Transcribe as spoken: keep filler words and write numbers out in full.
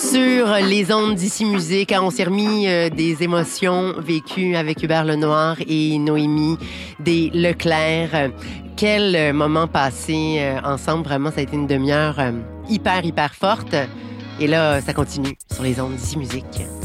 Sur les ondes d'Ici Musique, on s'est remis euh, des émotions vécues avec Hubert Lenoir et Noémie des Leclerc. Euh, quel euh, moment passé euh, ensemble. Vraiment, ça a été une demi-heure euh, hyper, hyper forte. Et là, ça continue sur les ondes d'Ici Musique.